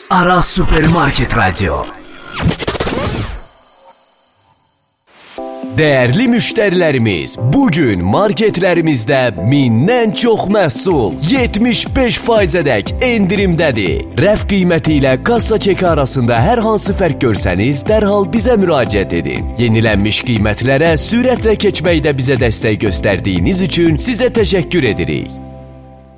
Aras Supermarket Radyo. Değerli müşterilerimiz, bugün marketlerimizde 1000'dən çox məhsul 75%-ədək endirimdədir. Rəf qiyməti ilə kassa çeki arasında hər hansı fərq görsəniz, dərhal bizə müraciət edin. Yenilənmiş qiymətlərə sürətlə keçməkdə bizə dəstək göstərdiyiniz üçün sizə təşəkkür edirik.